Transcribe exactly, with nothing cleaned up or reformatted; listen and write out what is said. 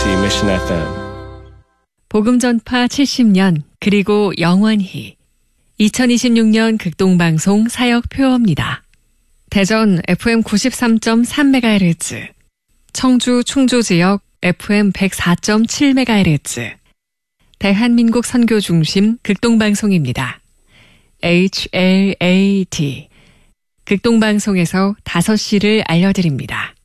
케이비씨 Mission 에프엠. 복음 전파 칠십 년 그리고 영원히 이천이십육 년 극동방송 사역 표어입니다. 대전 에프엠 구십삼 점 삼 메가헤르츠, 청주 충주 지역 에프엠 백사 점 칠 메가헤르츠, 대한민국 선교 중심 극동방송입니다. 에이치엘에이티 극동방송에서 다섯 시를 알려드립니다.